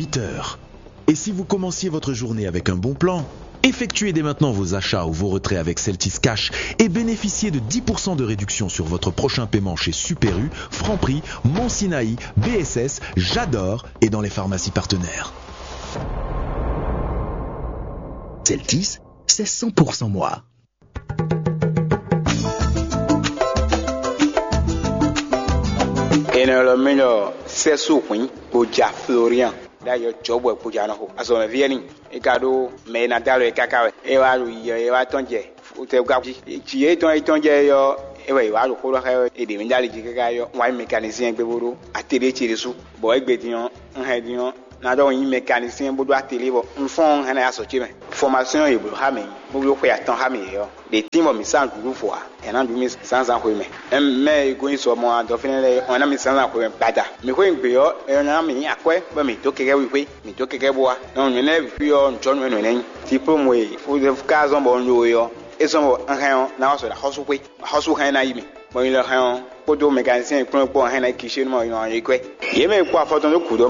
8 heures. Et si vous commenciez votre journée avec un bon plan, effectuez dès maintenant vos achats ou vos retraits avec Celtis Cash et bénéficiez de 10% de réduction sur votre prochain paiement chez Super U, Franprix, Mont Sinaï, BSS, J'adore et dans les pharmacies partenaires. Celtis, c'est 100% moi. En el menos se supuñ buja Florian da yo jobo buja no aso me vieni e kado me na dalo e kakawe e wa ru e wa tonje o te ga ji e tonje yo e wa ru ko lo ha e de mi dali ji kaka yo wa mécanicien gbe boro atele ti resu bo egbe diyan nhe diyan na do yin mécanicien bodo atele bo nfon ha na aso chi me formation e bo ha me mo lo ko ya tan ha me yo de timo mi san guru fo e na du mi san san ko me me go so mo do finele ona mi san ko me bada mi ko ngbe yo e na mi akwe ba mi to keke wi mi to keke bo na onwe na bi yo ncho no nen ti promo e fu de ka zo bo nlo yo e so mo han na so da hosu han na yimi mo ile han ko do mécanicien ko han na ki se mo yo ikwe ye me ko afoton lo ku do